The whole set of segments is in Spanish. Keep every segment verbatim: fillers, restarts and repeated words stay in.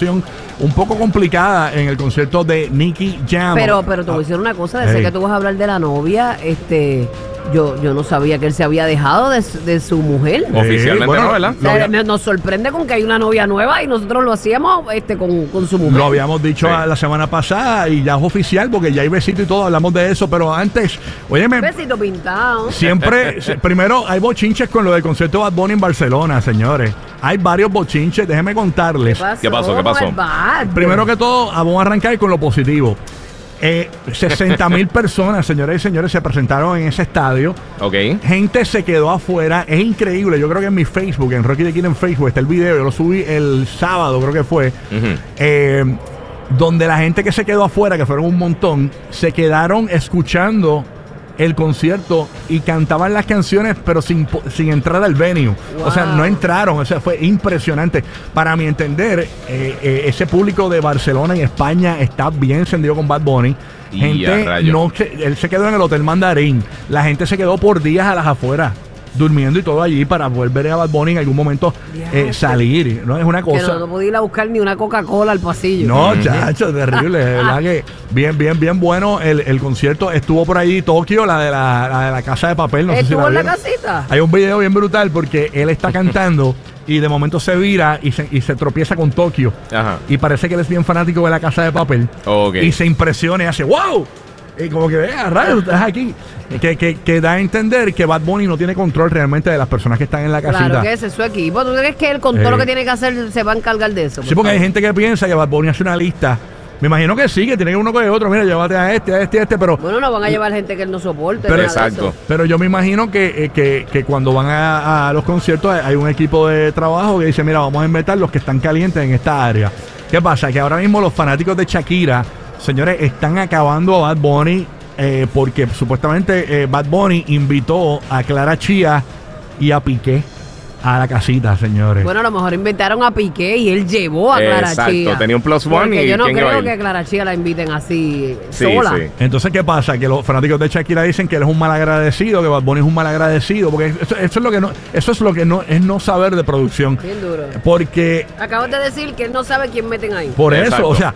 situación un poco complicada en el concierto de Nicky Jam. Pero, pero te voy a decir una cosa, desde Hey. que tú vas a hablar de la novia, este... Yo, yo no sabía que él se había dejado de, de su mujer. Oficialmente bueno, no, ¿verdad? O sea, Lo había- nos sorprende con que hay una novia nueva y nosotros lo hacíamos este, con, con su mujer. Lo habíamos dicho Sí. a- la semana pasada y ya es oficial porque ya hay besito y todo, hablamos de eso, pero antes, óyeme, Besito pintado. siempre, se- primero hay bochinches con lo del concierto de Bad Bunny en Barcelona, señores. Hay varios bochinches, déjenme contarles. ¿Qué pasó? ¿Qué con pasó? el Bad? Primero que todo, vamos a arrancar con lo positivo. Eh, sesenta mil personas, señores y señores, se presentaron en ese estadio. Ok. Gente se quedó afuera. Es increíble. Yo creo que en mi Facebook, en Rocky de Kid en Facebook, está el video. Yo lo subí el sábado, creo que fue. Ujú. eh, donde la gente que se quedó afuera, que fueron un montón, se quedaron escuchando el concierto y cantaban las canciones, pero sin, po- sin entrar al venue. Wow. O sea, no entraron. O sea, fue impresionante. Para mi entender, eh, eh, ese público de Barcelona y España está bien encendido con Bad Bunny. Y Gente, a rayos. no, se- él se quedó en el Hotel Mandarín. La gente se quedó por días a las afueras, durmiendo y todo allí para poder ver a Bad Bunny en algún momento eh, Ya, salir. No es una Que cosa. no, no podía ir a buscar ni una Coca-Cola al pasillo. No, chacho, terrible. De verdad que bien, bien, bien bueno el, el concierto. Estuvo por ahí Tokio, la de la, la de la Casa de Papel. No sé si ¿Estuvo la en la vieron. casita? Hay un video bien brutal porque él está cantando y de momento se vira y se, y se tropieza con Tokio. Ajá. Y parece que él es bien fanático de la Casa de Papel. Ok. Y se impresiona y hace ¡wow! Y como que vea, rayos, estás aquí. Que, que, que da a entender que Bad Bunny no tiene control realmente de las personas que están en la casita. Claro que ese es su equipo. ¿Tú crees que él con todo Eh. lo que tiene que hacer se va a encargar de eso? Sí, porque hay gente que piensa que Bad Bunny hace una lista. Me imagino que sí, que tiene uno con el otro. Mira, llévate a este, a este, a este, pero... Bueno, no van a llevar gente que él no soporte. Pero- nada de Exacto. eso. Pero yo me imagino que, eh, que, que cuando van a, a los conciertos hay- hay un equipo de trabajo que dice, mira, vamos a inventar los que están calientes en esta área. ¿Qué pasa? Que ahora mismo los fanáticos de Shakira, señores, están acabando a Bad Bunny eh, porque supuestamente eh, Bad Bunny invitó a Clara Chía y a Piqué a la casita, señores. Bueno, a lo mejor inventaron a Piqué y él llevó a Clara Exacto, Chía. tenía un plus one Porque y yo no ¿quién iba a creo ir? que Clara Chía la inviten así Sí, sola. sí. Entonces, ¿qué pasa? Que los fanáticos de Shakira dicen que él es un malagradecido, que Bad Bunny es un malagradecido, porque eso, eso es lo que no, eso es lo que no es no saber de producción. Bien duro. Porque Acabas de decir que él no sabe quién meten ahí. por Exacto. eso, o sea,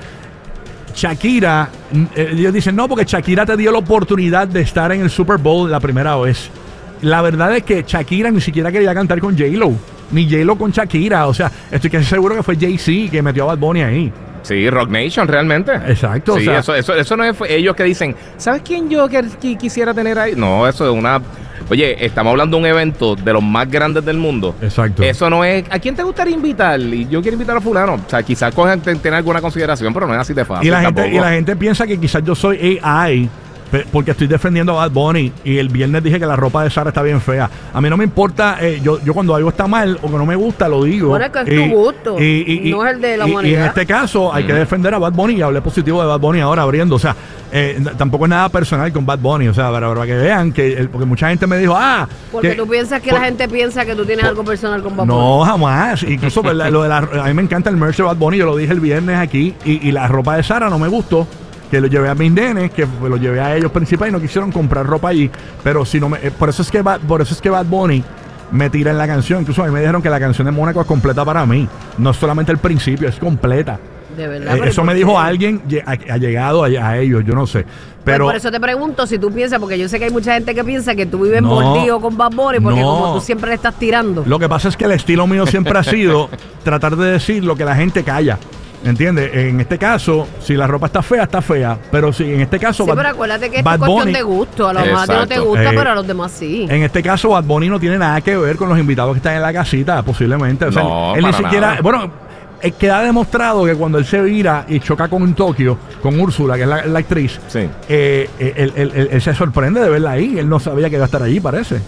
Shakira, eh, ellos dicen, no, porque Shakira te dio la oportunidad de estar en el Super Bowl la primera vez. La verdad es que Shakira ni siquiera quería cantar con J-Lo, ni J-Lo con Shakira. O sea, estoy casi seguro que fue Jay-Z que metió a Bad Bunny ahí. Sí, Rock Nation, realmente. Exacto, o Sí, sea- eso, eso, eso no es ellos que dicen, ¿sabes quién yo que, que quisiera tener ahí? No, eso es una... Oye, estamos hablando de un evento de los más grandes del mundo. Exacto. Eso no es... ¿A quién te gustaría invitar? Y yo quiero invitar a fulano. O sea, quizás cojan, ten- tener alguna consideración, pero no es así de fácil Y la, gente, tampoco. y la gente piensa que quizás yo soy A I pe- porque estoy defendiendo a Bad Bunny y el viernes dije que la ropa de Sara está bien fea. A mí no me importa, eh, yo, yo cuando algo está mal o que no me gusta lo digo. Bueno, es que es tu gusto, no es el de la y- y humanidad. en este caso hay que defender a Bad Bunny y hablé positivo de Bad Bunny ahora abriendo. O sea, eh, n- tampoco es nada personal con Bad Bunny. O sea, para, para que vean que, el- porque mucha gente me dijo, ah, Porque que- tú piensas que por- la gente piensa que tú tienes algo personal con Bad Bunny. no, jamás. Incluso ¿verdad? Lo de la, a mí me encanta el merch de Bad Bunny. Yo lo dije el viernes aquí. Y, y la ropa de Sara no me gustó. Que lo llevé a mis nenes, que lo llevé a ellos principal y no quisieron comprar ropa allí. Pero si no me, eh, por eso es que Bad, por eso es que Bad Bunny me tira en la canción. Incluso a mí me dijeron que la canción de Mónaco es completa para mí. No es solamente el principio, es completa. De verdad. Eh, pero eso ¿por me qué? dijo alguien, lle- ha, ha llegado a, a ellos, yo no sé. Pues Pero por eso te pregunto si tú piensas, porque yo sé que hay mucha gente que piensa que tú vives No, mordido con Bad Bunny, porque no. como tú siempre le estás tirando. lo que pasa es que el estilo mío siempre ha sido tratar de decir lo que la gente calla. ¿Entiendes? En este caso, si la ropa está fea, está fea. Pero si en este caso. Sí, Bad- pero acuérdate que esto Bad es cuestión Bunny- de gusto. A lo mejor a ti no te Exacto. gusta, Eh, pero a los demás sí. En este caso, Bad Bunny no tiene nada que ver con los invitados que están en la casita, posiblemente. O sea, No, él ni para siquiera. nada. Bueno, es queda demostrado que cuando él se vira y choca con Tokio, con Úrsula, que es la, la actriz, Sí. eh, eh, él, él- él- él se sorprende de verla ahí. Él no sabía que iba a estar allí, parece.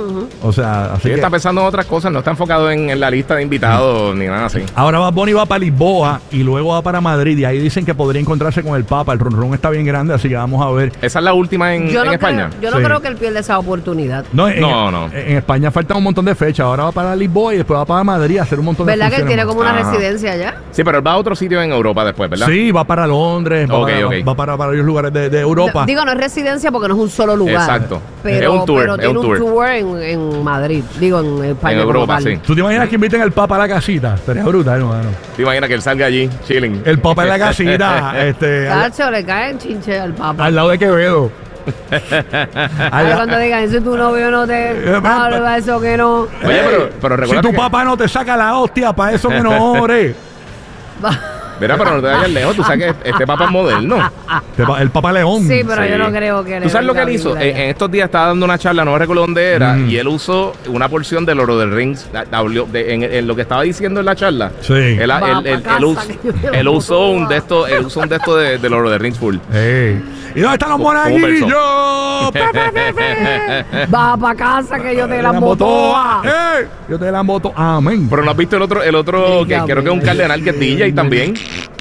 O sea, así Sí, que. está pensando en otras cosas, no está enfocado en, en la lista de invitados ni nada así. Ahora Bad Bunny va para Lisboa y luego va para Madrid. Y ahí dicen que podría encontrarse con el Papa. El ron ron está bien grande, así que vamos a ver. Esa es la última en, Yo en no, España. creo, yo no Sí. creo que él pierda esa oportunidad. No, en, No, no. en España faltan un montón de fechas. Ahora va para Lisboa y después va para Madrid a hacer un montón de ¿Verdad que él funciones tiene más. como una Ajá. residencia residencia allá. Sí, pero él va a otro sitio en Europa después, ¿verdad? Sí, va para Londres, va, Ok, para, ok. va para varios lugares de, de Europa. No, digo, no es residencia porque no es un solo lugar. Exacto. Pero, Es un tour, pero es tiene un un tour. tour, en, en Madrid. Digo, en España. En como Europa, tal. sí. ¿Tú te imaginas que inviten al Papa a la casita? Sería brutal, hermano. ¿Te imaginas que él salga allí, chilling? El Papa en la casita, este, al, Tacho, le caen chinche al Papa. al lado de Quevedo. Ay, Al- cuando digan, si tu novio no te Eh, habla eso que no. Oye, pero, pero si recuerda tu que... papá no te saca la hostia, para eso que no ore. Mira, pero no te vayas lejos. Tú sabes que este Papa es moderno. Te pa- El Papa León. Sí, pero Sí. yo no creo que le ¿Tú sabes lo que venga él hizo? Biblia En, ya. en estos días estaba dando una charla, no me recuerdo dónde era, Mm. y él usó una porción del Oro de Rings. la- la habló de- en, en lo que estaba diciendo en la charla. Sí. Él, Va él- pa' él- casa, él us- que yo te lo él usó puedo un dar. de estos, él usó un de estos de, del Oro de Rings full. Ey. ¿Y dónde están los Como monaguillos? Pe, pe, pe, pe. Va para casa que yo te la Te moto. toa. Ey, Yo te la moto. Amén. Pero no has visto el otro, el otro que Dígame. creo que es un cardenal que es D J también.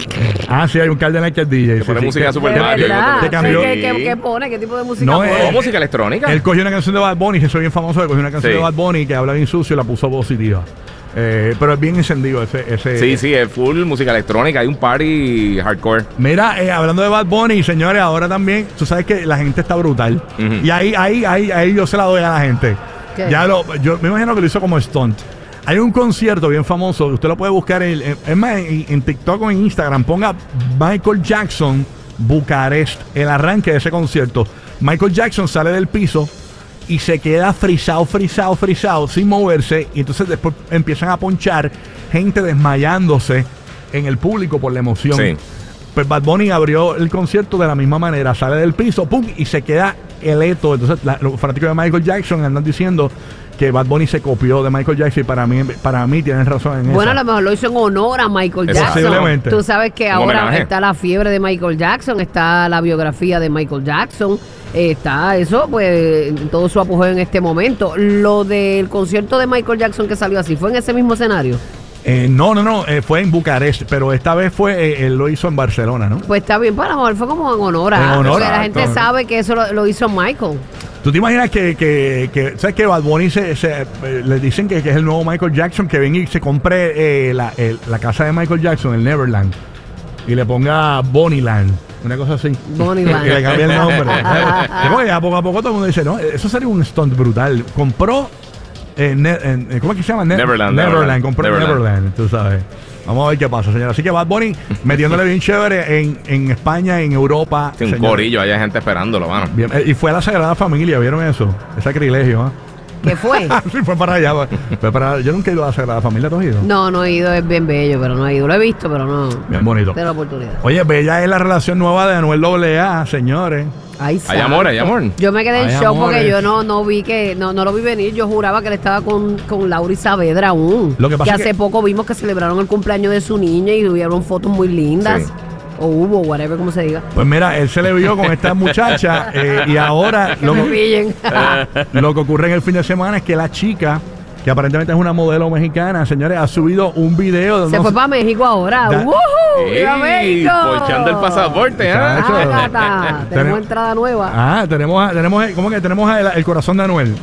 Ah, sí, hay un cardenal que es D J. Que sí, pone sí, música que- Super De Mario. verdad. Te cambió. ¿Qué, qué, qué pone? ¿Qué tipo de música No, pone? eh, ¿O música electrónica? Él cogió una canción de Bad Bunny, que soy bien famoso, él cogió una canción Sí. de Bad Bunny que habla bien sucio y la puso positiva. Eh, pero es bien encendido ese... ese Sí, sí, es full música electrónica. Hay un party hardcore. Mira, eh, hablando de Bad Bunny, señores, ahora también, tú sabes que la gente está brutal. Ujú. Y ahí, ahí, ahí, ahí yo se la doy a la gente. ¿Qué? Ya lo, yo me imagino que lo hizo como stunt. Hay un concierto bien famoso, usted lo puede buscar en, en- es más, en, en TikTok o en Instagram, ponga Michael Jackson Bucarest, el arranque de ese concierto. Michael Jackson sale del piso y se queda frisado, frisado, frisado, sin moverse, y entonces después empiezan a ponchar gente desmayándose en el público por la emoción. Sí. Pues Bad Bunny abrió el concierto de la misma manera, sale del piso, pum, y se queda eleto. Entonces la- los fanáticos de Michael Jackson andan diciendo que Bad Bunny se copió de Michael Jackson, y para mí, para mí tienen razón en Bueno, a eso. lo mejor lo hizo en honor a Michael Exacto. Jackson. Posiblemente. Tú sabes que Un ahora homenaje. está la fiebre de Michael Jackson, está la biografía de Michael Jackson, está eso, pues, en todo su apogeo en este momento. Lo del concierto de Michael Jackson que salió así, ¿fue en ese mismo escenario? Eh, no, no, no, eh, fue en Bucarest, pero esta vez fue, eh, él lo hizo en Barcelona, ¿no? Pues está bien, para lo mejor fue como en honor a... En honor, porque la exacto. gente sabe que eso lo, lo hizo Michael. ¿Tú te imaginas que, que, que ¿sabes que Bad Bunny se, se, eh, le dicen que, que es el nuevo Michael Jackson, que venga y se compre eh, la, el- la casa de Michael Jackson, el Neverland, y le ponga Bonnieland, una cosa así? Bonnieland. Y le cambie el nombre. Sí, porque ya poco a poco todo el mundo dice, no, eso sería un stunt brutal. Compró, eh, ne- eh, ¿cómo es que se llama? Ne- Neverland, Neverland, Neverland, compró Neverland. Neverland, tú sabes. Vamos a ver qué pasa, señora. Así que Bad Bunny metiéndole bien chévere en, en España, en Europa. Sí, un señores. corillo, hay gente esperándolo, mano. Bien, eh, y fue a la Sagrada Familia, ¿vieron eso? Ese sacrilegio, ¿ah? ¿Qué fue? Sí, fue para allá. Fue para, yo nunca he ido a la Sagrada Familia, ¿tú has ido? No, no he ido, es bien bello, pero no he ido. Lo he visto, pero no. Bien bonito. De la oportunidad. Oye, bella es la relación nueva de Anuel A A, señores. Ay, Hay santo. amor, hay amor. Yo me quedé en Ay, shock amores. porque yo no, no vi que, no, no lo vi venir. Yo juraba que él estaba con, con Laura y Saavedra aún. Lo que pasa es hace que- poco vimos que celebraron el cumpleaños de su niña y hubieron fotos muy lindas. Sí. O hubo, whatever, como se diga. Pues mira, él se le vio con esta muchacha eh, y ahora Que lo, me pillen. lo que ocurre en el fin de semana es que la chica, que aparentemente es una modelo mexicana, señores, ha subido un video de Se unos- fue para México ahora. Da- ¡Woohoo! ¡Viva Ey, México! ponchando el pasaporte, ¿ah? Chacho. Ah, gata, tenemos Tenemos- entrada nueva. Ah, tenemos, a- tenemos, ¿cómo que tenemos el, el corazón de Anuel?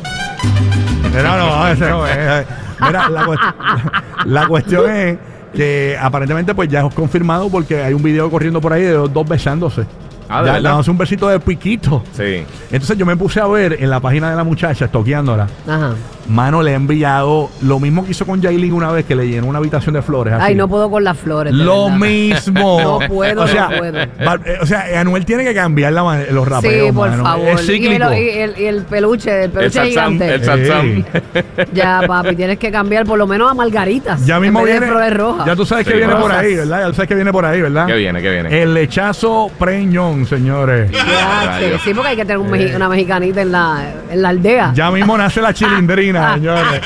No, no, ese no es. eh. Mira, la, cuest- la cuestión es que aparentemente pues ya es confirmado porque hay un video corriendo por ahí de los dos besándose. Ah, ¿de Ya, verdad? dándose un besito de piquito. Sí. Entonces yo me puse a ver en la página de la muchacha, estoqueándola. Ajá. Mano, le ha enviado lo mismo que hizo con Yailin una vez, que le llenó una habitación de flores. así. Ay, no puedo con las flores. de Lo verdad. mismo. No puedo, o sea, no puedo. va- eh, o sea, Anuel tiene que cambiar la man- los rapeos, Sí, por mano. favor. Es Y el, cíclico. y el- y el peluche, el El peluche satsam, gigante. el satsam. Ey. Ya, papi, tienes que cambiar por lo menos a margaritas. Ya mismo en vez de viene. flores rojas. Ya tú sabes que Sí, viene por rosas. ahí, ¿verdad? Ya tú sabes que viene por ahí, ¿verdad? ¿Qué viene, qué viene? El lechazo preñón, señores. Ya, sí, Rayos. sí, porque hay que tener un meji- una mexicanita en la, en la aldea. Ya mismo nace la chilindrina, señores.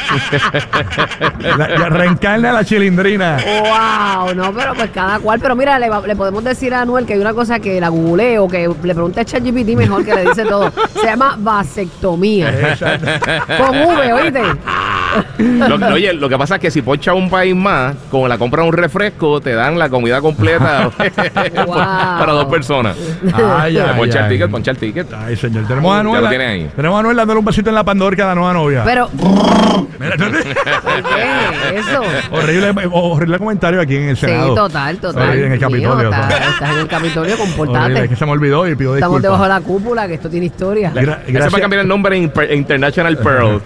La- ya reencarna la chilindrina. Wow, no, pero pues cada cual. Pero mira, le, va- le podemos decir a Anuel que hay una cosa que la googleo, que le pregunte a ChatGPT mejor, que le dice todo. Se llama vasectomía. Exacto. Con V, oíste. Lo, oye, lo que pasa es que si ponchas un país más, con la compra de un refresco, te dan la comida completa Wow. para dos personas. Ay, ay, Poncha el ay. ticket, poncha el ticket. Ay, señor. Tenemos a Ya Anuel. lo tienes ahí. Tenemos a Anuel dándole un besito en la pandorca a la nueva novia. Pero, Mira, ¿qué? Eso. horrible, horrible comentario aquí en el Senado. Sí, total, total. Ahí en el Capitolio. Mío, estás, todo. estás en el Capitolio, Horrible, comportate. es que se me olvidó y pido Estamos disculpas. debajo de la cúpula, que esto tiene historia. Gra- Ese va a gracias. cambiar el nombre en Per- International Pearl.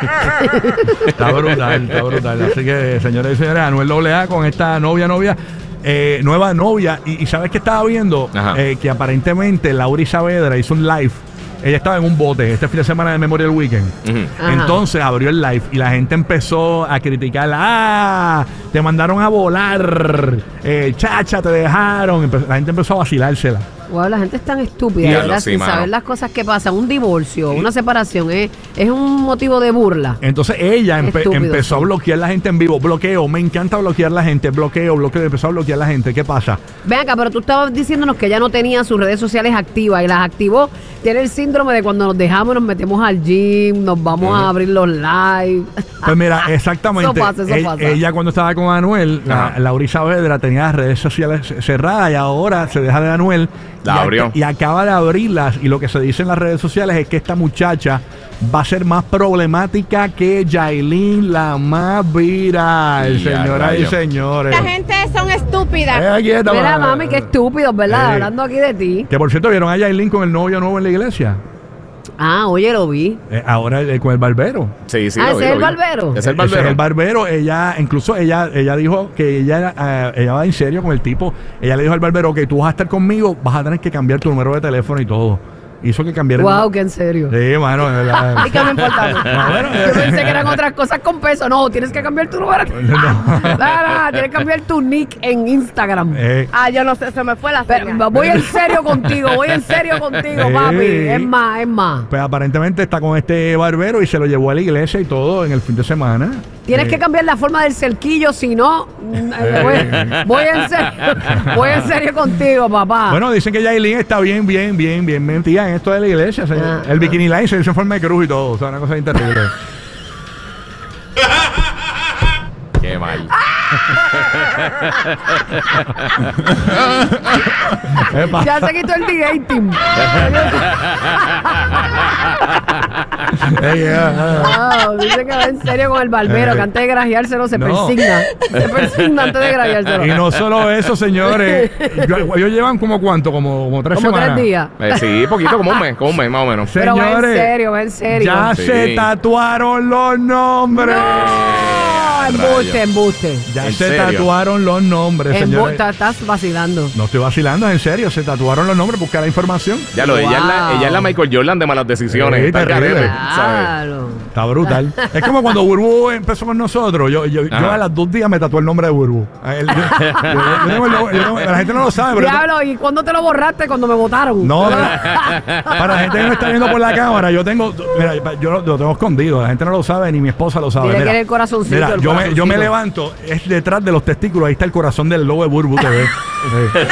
Está brutal, está brutal. Así que, señores y señores, Anuel doble A con esta novia, novia, eh, nueva novia. Y, y ¿sabes qué estaba viendo? Ajá. Eh, que aparentemente Laura Saavedra hizo un live. Ella estaba en un bote este fin de semana de Memorial Weekend. Ujú. Ajá. Entonces abrió el live y la gente empezó a criticarla. ¡Ah! Te mandaron a volar. Eh, chacha, te dejaron. Empe- La gente empezó a vacilársela. Wow, la gente es tan estúpida, Diablo, ¿verdad? sí, Sin mano. saber las cosas que pasan. Un divorcio, una separación, es, es un motivo de burla. Entonces ella empe- Estúpido, empezó sí. a bloquear a la gente en vivo. Bloqueo, me encanta bloquear a la gente. Bloqueo, bloqueo. Empezó a bloquear a la gente. ¿Qué pasa? Ven acá, pero tú estabas diciéndonos que ella no tenía sus redes sociales activas y las activó. Tiene el síndrome de cuando nos dejamos, nos metemos al gym, nos vamos a abrir los live. Pues mira, exactamente. Eso pasa, eso E- pasa. Ella cuando estaba con Anuel, la, Ajá. Laura Saavedra tenía las redes sociales c- cerradas y ahora se deja de Anuel. La y, ac- abrió. y acaba de abrirlas. Y lo que se dice en las redes sociales es que esta muchacha va a ser más problemática que Yailin, la más viral, Y a señoras y rayos. señores. La gente son estúpidas. Eh, aquí está, Mira, ma- mami, qué estúpidos, ¿verdad? Eh. Hablando aquí de ti. Que por cierto, ¿vieron a Yailin con el novio nuevo en la iglesia? Ah, oye, lo vi. Eh, ahora el- con el barbero. Sí, sí. Ah, lo vi, ¿ese es lo el vi. barbero? Ese es el Ese barbero. es el barbero. Ella, incluso ella, ella dijo que ella, era, eh, ella va en serio con el tipo. Ella le dijo al barbero que tú vas a estar conmigo, vas a tener que cambiar tu número de teléfono y todo. Hizo que cambiara. Wow, que en serio. Sí, mano, de verdad. ¿Y qué me importa? No, bueno, Yo pensé que eran otras cosas con peso. No, tienes que cambiar tu número. No. No, no, tienes que cambiar tu nick en Instagram. Eh, Ah, yo no sé, se me fue la Pero señal. voy en serio contigo, voy en serio contigo, Sí. papi. Es más, es más. pues aparentemente está con este barbero y se lo llevó a la iglesia y todo en el fin de semana. Tienes Eh, que cambiar la forma del cerquillo, si no, mm, eh, voy, voy en serio, voy en serio contigo, papá. Bueno, dicen que Yailin está bien, bien, bien, bien metida en esto de la iglesia. señor. Ah, el bikini line se hizo en forma de cruz y todo. O sea, una cosa bien terrible. Qué mal. Epa. Ya se quitó el D-Dating. Ey, ah, ah. Wow, dice que va en serio con el barbero, Eh, que antes de grajeárselo se no. persigna. Se persigna antes de grajeárselo. Y no solo eso, señores. Yo- Ellos llevan como cuánto, como, como tres Como semanas. tres días. Eh, sí, poquito, como un mes, como un mes más o menos. Pero va en Señores, serio, va en serio. ya Sí. se tatuaron los nombres. No, embuste, Rayos. embuste. Ya ¿En se serio? tatuaron los nombres, Embu- señores. ta- Estás vacilando. No estoy vacilando, es en serio. Se tatuaron los nombres, buscar la información. Ya lo, ella, es la, Wow. ella es la Michael Jordan de malas decisiones. Sí, Está al terrible. garete, ¿sabes? Claro. Está brutal. Es como cuando Burbu empezó con nosotros. Yo, yo, yo Ajá. a las dos días me tatué el nombre de Burbu. A él- yo- yo- yo tengo el nombre- yo tengo- la gente no lo sabe, pero yo- Diablo, ¿y cuándo te lo borraste? Cuando me votaron. No, para la gente que no está viendo por la cámara, yo tengo, mira, yo lo, lo tengo escondido, la gente no lo sabe, ni mi esposa lo sabe. Dile que Mira, era el corazoncito, mira, el yo, me, yo me corazoncito. levanto, es detrás de los testículos, ahí está el corazón del logo de Burbu T V. Sí.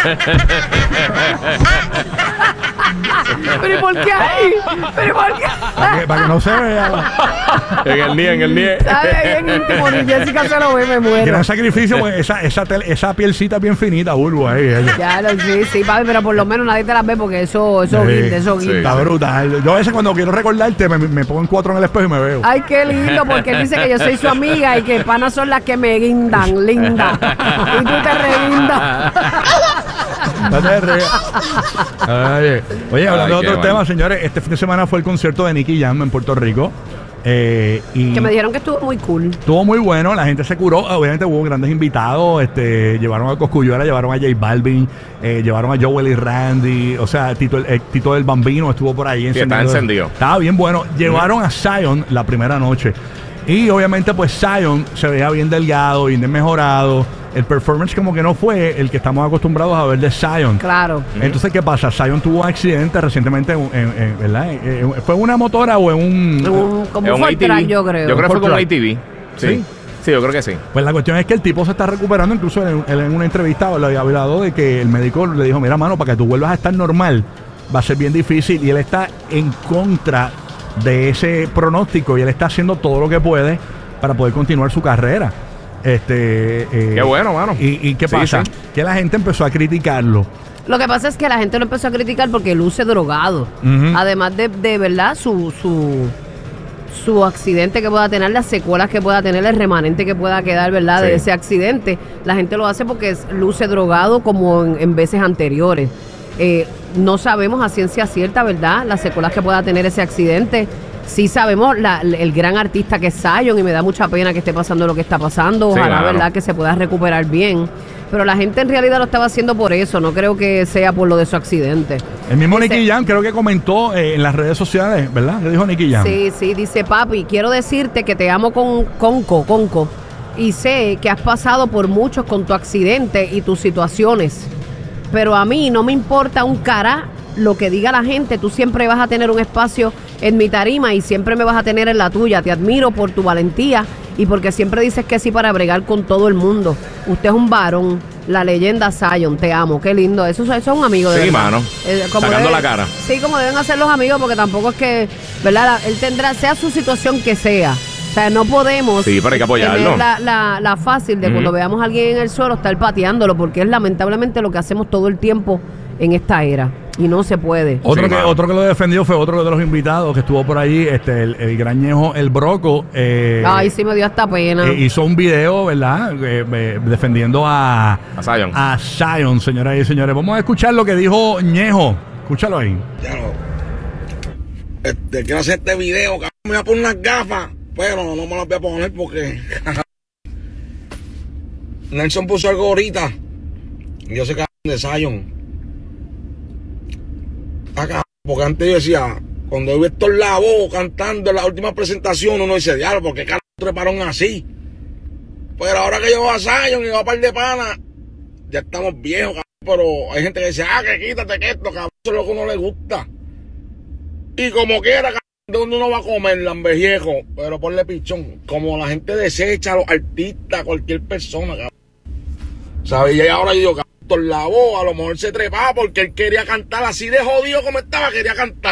¿Pero y por qué ahí? ¿Pero y por qué? Para, que, para que no se vea. En el nie, en el nie. Sabe bien íntimo, ni Jessica se lo ve, me muero. Gran sacrificio, pues esa, esa, tel- esa pielcita bien finita, Burbu, ahí. ella. Ya lo sí, sí, papi, pero por lo menos nadie te las ve porque eso, eso Sí, guinde, eso sí. guinde. Está brutal. Yo a veces cuando quiero recordarte, me, me pongo en cuatro en el espejo y me veo. Ay, qué lindo, porque él dice que yo soy su amiga y que panas son las que me guindan, linda. Y tú te reguindas. No te rías. Oye, oye, hablando Ay, de qué otros mal. temas, señores, este fin de semana fue el concierto de Nicky Jam en Puerto Rico. Eh, y Que me dijeron que estuvo muy cool. estuvo muy bueno, la gente se curó. Obviamente hubo grandes invitados. Este, llevaron a Cosculluela, llevaron a J Balvin, eh, llevaron a Joel y Randy. O sea, Tito, el- eh, Tito del Bambino estuvo por ahí. Sí, está encendido. Estaba bien bueno. Llevaron a Zion la primera noche. Y obviamente, pues Zion se veía bien delgado, bien mejorado. El performance como que no fue el que estamos acostumbrados a ver de Zion. Claro. Entonces, ¿qué pasa? Zion tuvo un accidente recientemente, en, en- en- ¿verdad? En- en- ¿Fue en una motora o en un...? Un- como Es un un Ford A T V. Track, yo creo. Yo creo que fue Ford como un Track. A T V. ¿Sí? Sí. Sí, yo creo que sí. Pues la cuestión es que el tipo se está recuperando. Incluso él, él en una entrevista le había hablado de que el médico le dijo, mira, mano, para que tú vuelvas a estar normal va a ser bien difícil. Y él está en contra de ese pronóstico y él está haciendo todo lo que puede para poder continuar su carrera. Este, eh, Qué bueno, mano. ¿Y, y qué Sí, pasa? sí. Que la gente empezó a criticarlo. Lo que pasa es que la gente lo empezó a criticar porque luce drogado. Ujú. Además de, de verdad, su, su, su accidente que pueda tener, las secuelas que pueda tener, el remanente que pueda quedar, ¿verdad? De Sí. ese accidente. La gente lo hace porque es- luce drogado como en, en veces anteriores. Eh, no sabemos a ciencia cierta, ¿verdad? Las secuelas que pueda tener ese accidente. Sí sabemos la- el gran artista que es Zion y me da mucha pena que esté pasando lo que está pasando. Sí, Ojalá, claro. ¿verdad? Que se pueda recuperar bien. Pero la gente en realidad lo estaba haciendo por eso, no creo que sea por lo de su accidente. El mismo Dice- Nicky Jam creo que comentó eh, en las redes sociales, ¿verdad? ¿Qué dijo Nicky Jam? Sí, sí, dice papi, quiero decirte que te amo con conco, conco, y sé que has pasado por muchos con tu accidente y tus situaciones, pero a mí no me importa un cara lo que diga la gente, tú siempre vas a tener un espacio en mi tarima y siempre me vas a tener en la tuya, te admiro por tu valentía y porque siempre dices que sí para bregar con todo el mundo. Usted es un varón, la leyenda Zion, te amo, qué lindo. Eso, eso es un amigo de Sí, verdad. mano. Eh, como Sacando debe- la cara. Sí, como deben hacer los amigos, porque tampoco es que, ¿verdad? La- él tendrá, sea su situación que sea. O sea, no podemos Sí, pero hay que apoyarlo. tener la, la, la fácil de Ujú. cuando veamos a alguien en el suelo estar pateándolo, porque es lamentablemente lo que hacemos todo el tiempo en esta era. Y no se puede. Otro, Sí, que, mano. otro que lo defendió fue otro de los invitados que estuvo por allí, este, el, el grañejo, el Broco. Eh, Ay, sí me dio hasta pena. eh, hizo un video, ¿verdad? Eh, eh, defendiendo a, A Zion. a Zion, señoras y señores. Vamos a escuchar lo que dijo Ñejo. Escúchalo ahí. Ya no. Este, quiero hacer este video, cabrón. Me voy a poner unas gafas, pero no me las voy a poner porque. Nelson puso algo ahorita. Y yo sé que de Zion. Acá, porque antes yo decía, cuando yo vi Héctor Lavoe cantando en la última presentación, uno dice, diablo, ¿por qué carajo treparon así? Pero ahora que yo voy a Zion y voy a par de panas, ya estamos viejos, cabrón. Pero hay gente que dice, ah, que quítate que esto, cabrón, eso es lo que a uno le gusta. Y como quiera, cabrón, ¿de dónde uno va a comer? Lambeviejo, pero ponle pichón. Como la gente desecha a los artistas, cualquier persona, cabrón. ¿Sabes? Y ahora yo digo, cabrón, la voz, a lo mejor se trepaba porque él quería cantar así de jodido como estaba, quería cantar.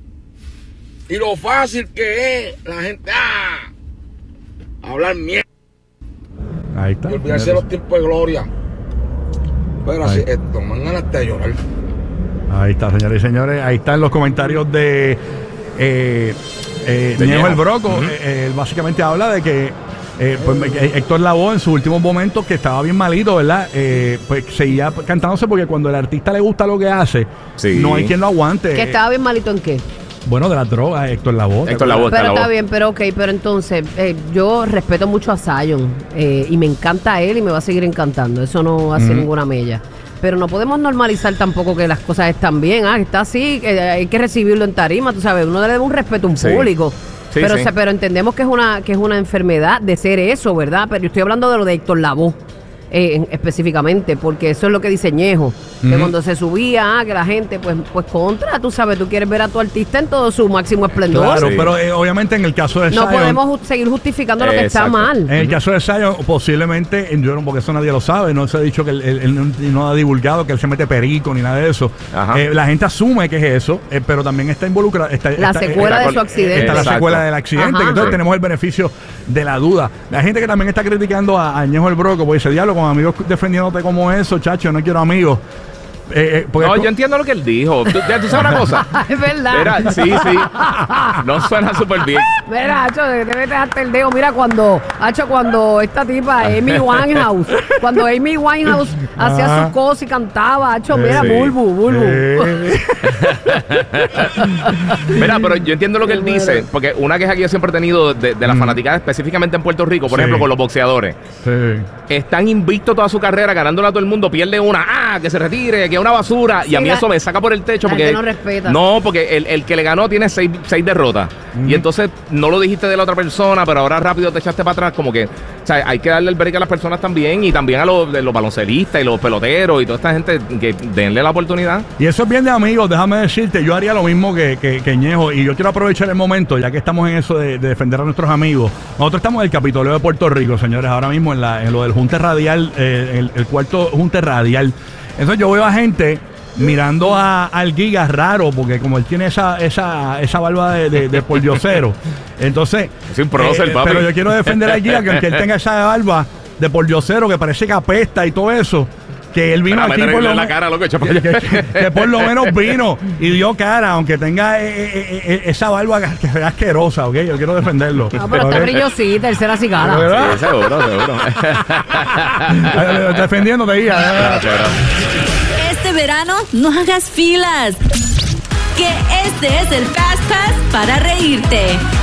Y lo fácil que es, la gente, ah, hablar mierda Ahí está. y olvidarse de los tiempos de gloria. Pero así, Ahí. esto, me dan ganas de llorar. Ahí está, señores y señores. Ahí están los comentarios de eh, eh, De Ñejo Ñejo. el Broco. Ujú. Eh, él básicamente habla de que eh, pues, eh, Héctor Lavoe en sus últimos momentos, que estaba bien malito, ¿verdad? Eh, pues seguía cantándose porque cuando al artista le gusta lo que hace, Sí. no hay quien lo aguante. ¿Que estaba bien malito en qué? Bueno, de las drogas, Héctor Lavoe. Héctor Lavoe. Pero la está voz. bien, pero ok, pero entonces eh, yo respeto mucho a Zion eh, y me encanta él y me va a seguir encantando, eso no hace Ujú. ninguna mella. Pero no podemos normalizar tampoco que las cosas están bien, ah, que está así, que hay que recibirlo en tarima, tú sabes, uno le debe un respeto a un Sí. público. Sí, pero, sí. se- pero entendemos que es una que es una enfermedad de ser eso, ¿verdad? Pero yo estoy hablando de lo de Héctor Lavoe. Eh, en- específicamente, porque eso es lo que dice Ñejo, que Ujú. cuando se subía, ah, que la gente, pues, pues contra, tú sabes, tú quieres ver a tu artista en todo su máximo esplendor. Claro, Sí. pero eh, obviamente en el caso de No Zion, podemos ju- seguir justificando lo que está Exacto. mal. en el caso de Zion, posiblemente, yo no, porque eso nadie lo sabe, no se ha dicho que él, él- él no, no ha divulgado que él se mete perico ni nada de eso. Ajá. Eh, la gente asume que es eso, eh, pero también está involucrada. Está, La está- secuela está de con- su accidente. Está la Exacto. secuela del accidente, Ajá. que entonces Sí. tenemos el beneficio de la duda. La gente que también está criticando a, a Ñejo el Broco, porque dice, diablo, con amigos defendiéndote como eso, chacho, no quiero amigos. Eh, eh, porque No, tú- yo entiendo lo que él dijo. ¿Tú, ya, ¿tú sabes una cosa? Es verdad. Mira, sí, sí. No suena súper bien. Mira, Hacho, te metes hasta el dedo. Mira, cuando, Hacho, cuando esta tipa, Amy Winehouse, cuando Amy Winehouse hacía Ah. sus cosas y cantaba, Hacho, mira, Sí. Bulbu, Bulbu. Eh, Mira, pero yo entiendo lo que él dice, porque una queja que yo siempre he tenido de, de la Mm. fanaticada, específicamente en Puerto Rico, por Sí. ejemplo, con los boxeadores. sí. Están invictos toda su carrera, ganándole a todo el mundo, pierde una, ah, que se retire, que es una basura, y Sí, a mí la- eso me saca por el techo la porque gente no respeta. no, porque el, el que le ganó tiene seis, seis derrotas Mm. y entonces no lo dijiste de la otra persona, pero ahora rápido te echaste para atrás, como que, o sea, hay que darle el break a las personas también y también a los, de los baloncelistas y los peloteros y toda esta gente que denle la oportunidad. Y eso es bien de amigos, déjame decirte, yo haría lo mismo que, que, que Ñejo, y yo quiero aprovechar el momento, ya que estamos en eso de, de defender a nuestros amigos. Nosotros estamos en el Capitolio de Puerto Rico, señores, ahora mismo en, la, en lo del Junte Radial, eh, el, el cuarto Junte Radial. Entonces yo veo a gente mirando a, al Giga raro, porque como él tiene esa esa, esa barba de, de, de pordiosero, entonces... Es un prócer, papi. Pero yo quiero defender al Giga, que aunque él tenga esa barba de pordiosero que parece que apesta y todo eso, que él vino Mira, aquí por lo, en la cara, loco, echa para que, allá. que- que por lo menos vino y dio cara, aunque tenga eh, eh, eh, esa barba que sea asquerosa, ¿ok? Yo quiero defenderlo. No, pero está ¿Ok? brillosita, él será ¿De cigala. verdad? Sí, seguro, seguro. Defendiéndote, Giga. Este verano no hagas filas. Que este es el Fast Pass para reírte.